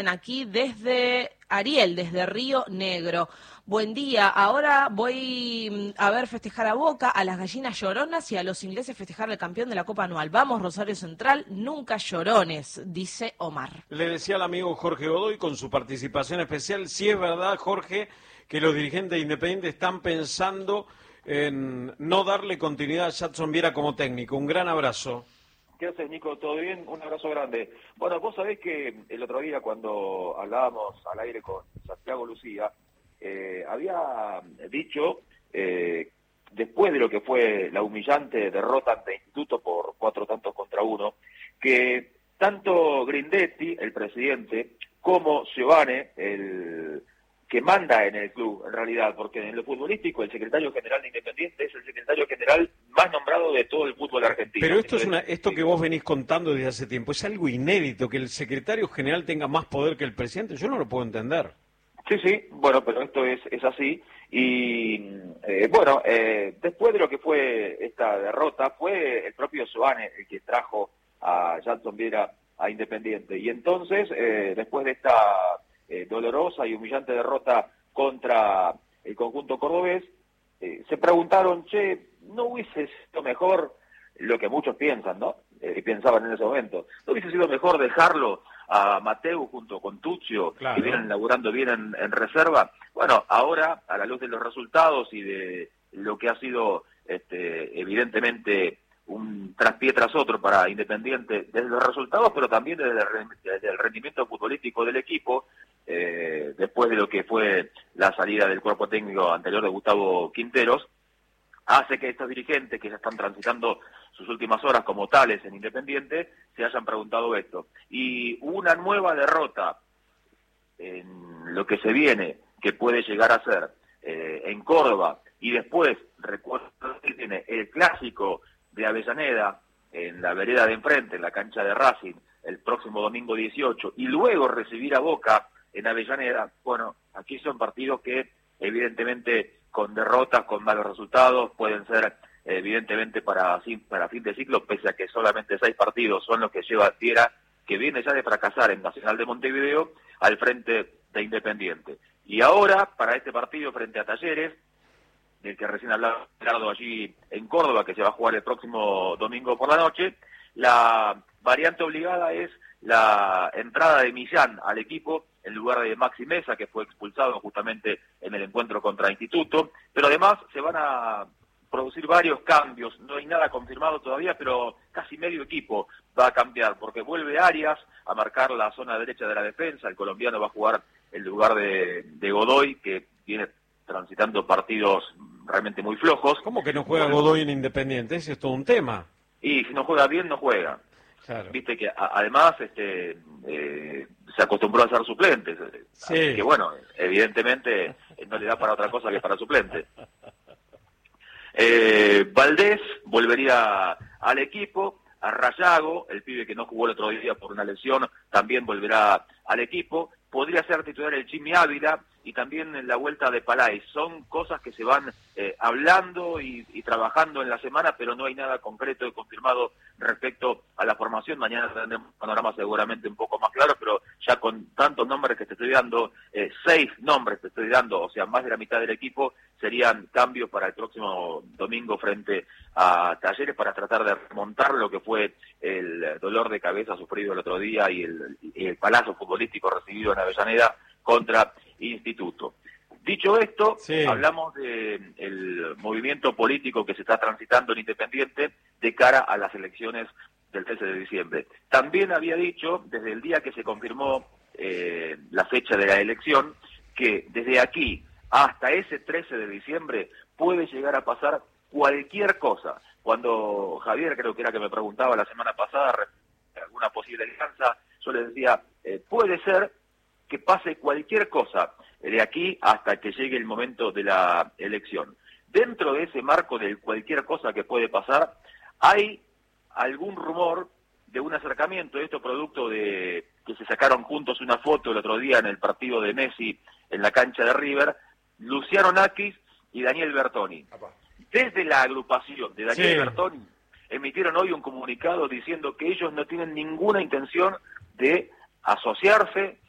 Aquí desde Ariel, desde Río Negro. Buen día, ahora voy a ver festejar a Boca, a las gallinas lloronas y a los ingleses festejar al campeón de la Copa Anual. Vamos, Rosario Central, nunca llorones, dice Omar. Le decía al amigo Jorge Godoy con su participación especial, si es verdad, Jorge, que los dirigentes independientes están pensando en no darle continuidad a Jadson Viera como técnico. Un gran abrazo. ¿Qué haces, Nico? ¿Todo bien? Un abrazo grande. Bueno, vos sabés que el otro día cuando hablábamos al aire con Santiago Lucía, había dicho, después de lo que fue la humillante derrota ante Instituto por 4-1, que tanto Grindetti, el presidente, como Giovane, el que manda en el club, en realidad, porque en lo futbolístico el secretario general de Independiente es el secretario general más nombrado de todo el fútbol argentino. Pero esto que vos venís contando desde hace tiempo, es algo inédito, que el secretario general tenga más poder que el presidente, yo no lo puedo entender. Sí, bueno, pero esto es así, y después de lo que fue esta derrota, fue el propio Giovane el que trajo a Jadson Viera a Independiente, y entonces, después de esta dolorosa y humillante derrota contra el conjunto cordobés, se preguntaron, ¿no hubiese sido mejor lo que muchos piensan, ¿no? Y pensaban en ese momento, ¿no hubiese sido mejor dejarlo a Mateu junto con Tuccio, claro, que vienen laburando bien en reserva? Bueno, ahora, a la luz de los resultados y de lo que ha sido evidentemente un traspié tras otro para Independiente, desde los resultados, pero también desde el rendimiento futbolístico del equipo, después de lo que fue la salida del cuerpo técnico anterior de Gustavo Quinteros, hace que estos dirigentes que ya están transitando sus últimas horas como tales en Independiente se hayan preguntado esto. Y una nueva derrota en lo que se viene, que puede llegar a ser en Córdoba, y después, recuerdo que tiene el clásico de Avellaneda en la vereda de enfrente, en la cancha de Racing, el próximo domingo 18, y luego recibir a Boca en Avellaneda. Bueno, aquí son partidos que evidentemente con derrotas, con malos resultados, pueden ser evidentemente para fin de ciclo, pese a que solamente 6 partidos son los que lleva Viera, que viene ya de fracasar en Nacional de Montevideo, al frente de Independiente. Y ahora, para este partido frente a Talleres, del que recién hablaba Gerardo allí en Córdoba, que se va a jugar el próximo domingo por la noche, la variante obligada es la entrada de Millán al equipo en lugar de Maxi Mesa, que fue expulsado justamente en el encuentro contra Instituto, pero además se van a producir varios cambios, no hay nada confirmado todavía, pero casi medio equipo va a cambiar, porque vuelve Arias a marcar la zona derecha de la defensa, el colombiano va a jugar en lugar de Godoy, que viene transitando partidos realmente muy flojos. ¿Cómo que no juega Godoy en Independiente? Ese es todo un tema. Y si no juega bien, no juega. Claro. Viste que además se acostumbró a ser suplente. Sí. Así que bueno, evidentemente no le da para otra cosa que para suplente. Valdés volvería al equipo, a Rayago, el pibe que no jugó el otro día por una lesión, también volverá al equipo. Podría ser titular el Jimmy Ávila y también en la vuelta de Palay. Son cosas que se van hablando y trabajando en la semana, pero no hay nada concreto y confirmado respecto a la formación. Mañana tendremos un panorama seguramente un poco más claro, pero ya con tantos nombres que te estoy dando, 6 nombres te estoy dando, o sea, más de la mitad del equipo, serían cambios para el próximo domingo frente a Talleres para tratar de remontar lo que fue el dolor de cabeza sufrido el otro día y el palazo futbolístico recibido en Avellaneda contra Instituto. Dicho esto, sí, hablamos del movimiento político que se está transitando en Independiente de cara a las elecciones del 13 de diciembre. También había dicho, desde el día que se confirmó la fecha de la elección, que desde aquí hasta ese 13 de diciembre puede llegar a pasar cualquier cosa. Cuando Javier, creo que era que me preguntaba la semana pasada alguna posible alianza, yo le decía, puede ser que pase cualquier cosa de aquí hasta que llegue el momento de la elección. Dentro de ese marco de cualquier cosa que puede pasar, hay algún rumor de un acercamiento, esto producto de que se sacaron juntos una foto el otro día en el partido de Messi en la cancha de River, Luciano Nakis y Daniel Bertoni. Desde la agrupación de Daniel Bertoni emitieron hoy un comunicado diciendo que ellos no tienen ninguna intención de asociarse